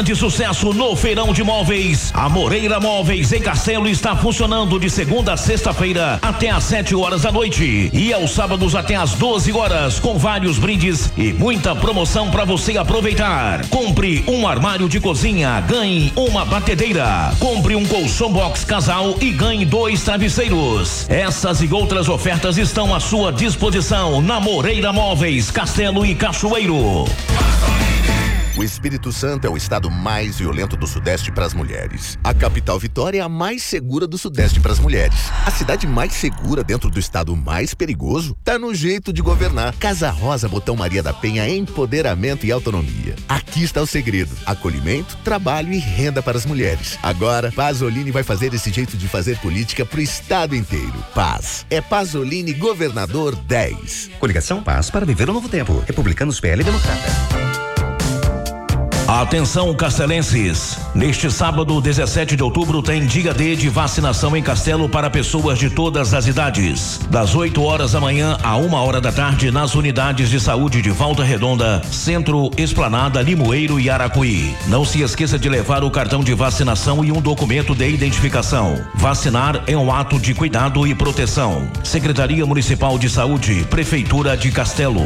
De sucesso no Feirão de Móveis. A Moreira Móveis em Castelo está funcionando de segunda a sexta-feira até às 7 horas da noite e aos sábados até às 12 horas, com vários brindes e muita promoção para você aproveitar. Compre um armário de cozinha, ganhe uma batedeira. Compre um colchão box casal e ganhe 2 travesseiros. Essas e outras ofertas estão à sua disposição na Moreira Móveis, Castelo e Cachoeiro. O Espírito Santo é o estado mais violento do Sudeste para as mulheres. A capital Vitória é a mais segura do Sudeste para as mulheres. A cidade mais segura dentro do estado mais perigoso tá no jeito de governar. Casa Rosa Botão Maria da Penha, empoderamento e autonomia. Aqui está o segredo: acolhimento, trabalho e renda para as mulheres. Agora, Pasolini vai fazer esse jeito de fazer política pro estado inteiro. Paz. É Pasolini Governador 10. Coligação Paz para viver o novo tempo. Republicanos, PL e Democrata. Atenção, castelenses. Neste sábado, 17 de outubro, tem dia D de vacinação em Castelo para pessoas de todas as idades. Das 8 horas da manhã a 1 hora da tarde, nas unidades de saúde de Volta Redonda, Centro, Esplanada, Limoeiro e Aracuí. Não se esqueça de levar o cartão de vacinação e um documento de identificação. Vacinar é um ato de cuidado e proteção. Secretaria Municipal de Saúde, Prefeitura de Castelo.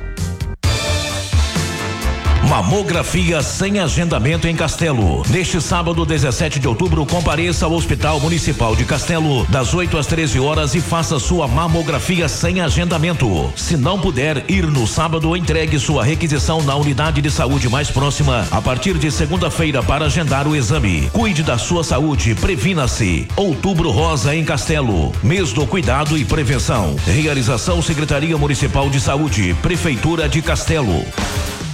Mamografia sem agendamento em Castelo. Neste sábado, 17 de outubro, compareça ao Hospital Municipal de Castelo, das 8 às 13 horas e faça sua mamografia sem agendamento. Se não puder ir no sábado, entregue sua requisição na unidade de saúde mais próxima a partir de segunda-feira para agendar o exame. Cuide da sua saúde, previna-se. Outubro Rosa em Castelo. Mês do cuidado e prevenção. Realização Secretaria Municipal de Saúde, Prefeitura de Castelo.